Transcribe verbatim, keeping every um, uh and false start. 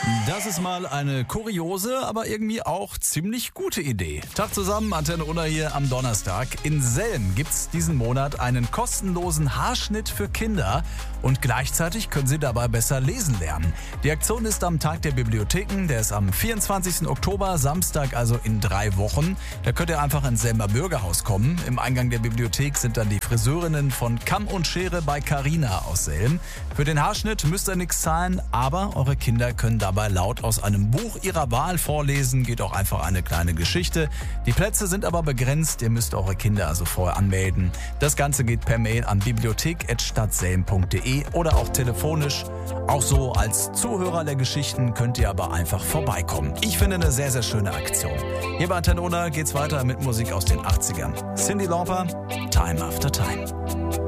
Das ist mal eine kuriose, aber irgendwie auch ziemlich gute Idee. Tag zusammen, Antenne Unna hier am Donnerstag. In Selm gibt's diesen Monat einen kostenlosen Haarschnitt für Kinder und gleichzeitig können sie dabei besser lesen lernen. Die Aktion ist am Tag der Bibliotheken, der ist am vierundzwanzigsten Oktober, Samstag, also in drei Wochen. Da könnt ihr einfach ins Selmer Bürgerhaus kommen. Im Eingang der Bibliothek sind dann die Friseurinnen von Kamm und Schere bei Carina aus Selm. Für den Haarschnitt müsst ihr nichts zahlen, aber eure Kinder können dabei laut aus einem Buch ihrer Wahl vorlesen, geht auch einfach eine kleine Geschichte. Die Plätze sind aber begrenzt, ihr müsst eure Kinder also vorher anmelden. Das Ganze geht per Mail an bibliothek at stadtselm punkt de oder auch telefonisch. Auch so als Zuhörer der Geschichten könnt ihr aber einfach vorbeikommen. Ich finde eine sehr, sehr schöne Aktion. Hier bei Antenne Unna geht's weiter mit Musik aus den achtzigern. Cyndi Lauper, Time After Time.